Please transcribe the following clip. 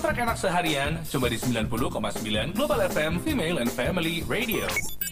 Soundtrack enak seharian, cuma di 90,9 Global FM Female and Family Radio.